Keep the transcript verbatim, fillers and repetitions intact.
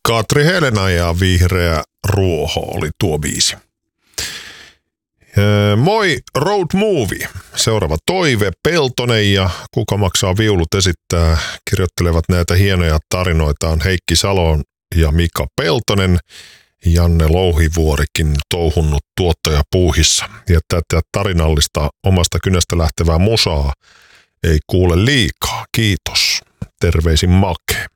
Katri Helena ja Vihreä ruoho oli tuo biisi. Moi Road Movie. Seuraava toive. Peltonen ja Kuka maksaa viulut esittää. Kirjoittelevat näitä hienoja tarinoitaan Heikki Salo ja Mika Peltonen. Janne Louhivuorikin touhunnut tuottajapuuhissa. Ja tätä tarinallista omasta kynästä lähtevää musaa ei kuule liikaa. Kiitos. Terveisin Make.